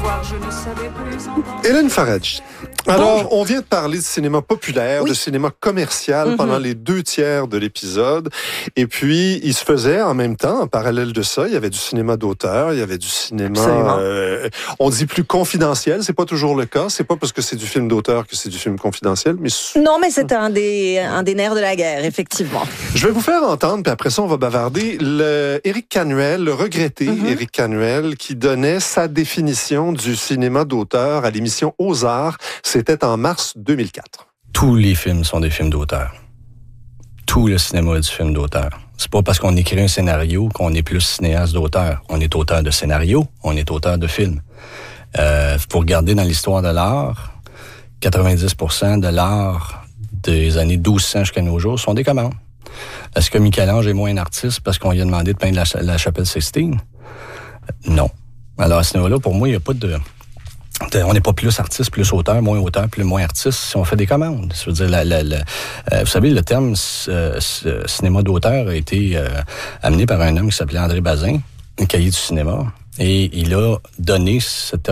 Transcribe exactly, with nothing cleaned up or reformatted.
soir, je ne savais plus entendre. Hélène Farage. Alors, bon. on vient de parler de cinéma populaire, oui. de cinéma commercial mm-hmm. pendant les deux tiers de l'épisode. Et puis, il se faisait en même temps, en parallèle de ça, il y avait du cinéma d'auteur, il y avait du cinéma, euh, on dit plus confidentiel. C'est pas toujours le cas. C'est pas parce que c'est du film d'auteur que c'est du film confidentiel. Mais non, mais c'est un des, un des nerfs de la guerre, effectivement. Je vais vous faire entendre, puis après ça, on va bavarder, le Éric Canuel, le regretté mm-hmm. Éric Canuel, qui donnait sa définition du cinéma d'auteur à l'émission Aux Arts. C'était en mars deux mille quatre. Tous les films sont des films d'auteur. Tout le cinéma est du film d'auteur. C'est pas parce qu'on écrit un scénario qu'on est plus cinéaste d'auteur. On est auteur de scénario, on est auteur de film. Euh, faut regarder dans l'histoire de l'art, quatre-vingt-dix pour cent de l'art des années douze cents jusqu'à nos jours sont des commandes. Est-ce que Michel-Ange est moins un artiste parce qu'on lui a demandé de peindre la, la chapelle Sixtine? Non. Alors à ce niveau-là, pour moi, il n'y a pas de... On n'est pas plus artiste, plus auteur, moins auteur, plus moins artiste si on fait des commandes. Je veux dire, la, la, la, euh, vous savez, le terme euh, cinéma d'auteur a été euh, amené par un homme qui s'appelait André Bazin, un cahier du cinéma, et il a donné cette